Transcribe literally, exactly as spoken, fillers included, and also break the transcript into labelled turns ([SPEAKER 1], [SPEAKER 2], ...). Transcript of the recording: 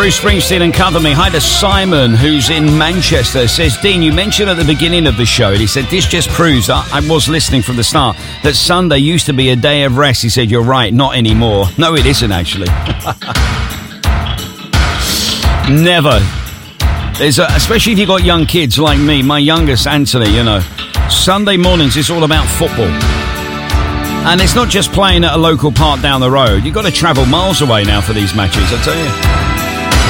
[SPEAKER 1] Bruce Springsteen and Cover Me. Hi to Simon, who's in Manchester. Says, Dean, you mentioned at the beginning of the show, and he said, this just proves that I was listening from the start, that Sunday used to be a day of rest. He said, you're right, not anymore. No, it isn't, actually. Never. There's a, especially if you've got young kids like me, my youngest, Anthony, you know. Sunday mornings, it's all about football. And it's not just playing at a local park down the road. You've got to travel miles away now for these matches, I tell you.